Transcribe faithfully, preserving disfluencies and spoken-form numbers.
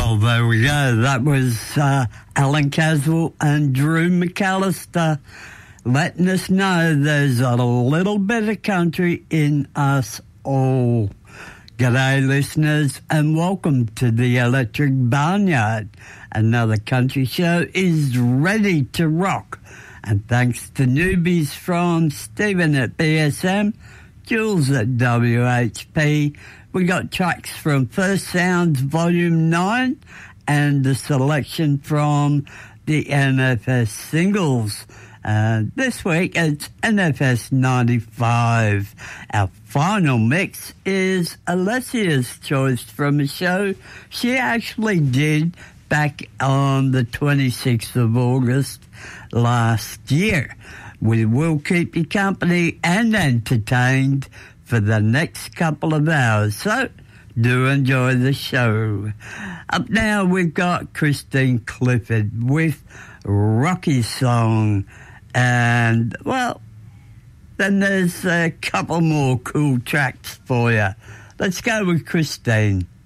Well, there we go. That was uh, Alan Caswell and Drew McAllister letting us know there's a little bit of country in us all. G'day, listeners, and welcome to the Electric Barnyard. Another country show is ready to rock. And thanks to newbies from Stephen at B S M, Jules at W H P, we got tracks from First Sounds Volume nine and the selection from the N F S singles. Uh, this week it's N F S ninety-five. Our final mix is Alessia's choice from a show she actually did back on the twenty-sixth of August last year. We will keep you company and entertained for the next couple of hours, so do enjoy the show. Up now we've got Christine Clifford with Rocky Song, and well, then there's a couple more cool tracks for you. Let's go with Christine.